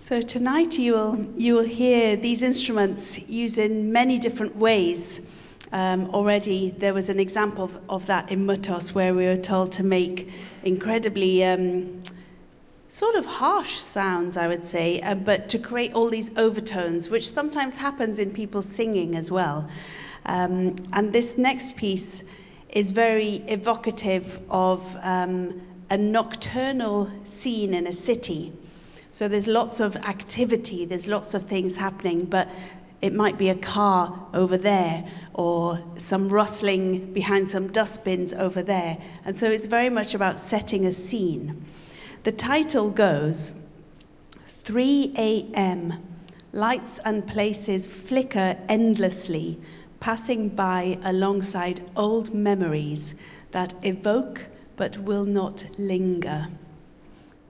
So tonight you will hear these instruments used in many different ways. Already there was an example of that in Mutos, where we were told to make incredibly sort of harsh sounds, I would say, but to create all these overtones, which sometimes happens in people singing as well. And this next piece is very evocative of a nocturnal scene in a city. So there's lots of activity, there's lots of things happening, but it might be a car over there or some rustling behind some dustbins over there. And so it's very much about setting a scene. The title goes, 3 a.m. Lights and places flicker endlessly, passing by alongside old memories that evoke but will not linger.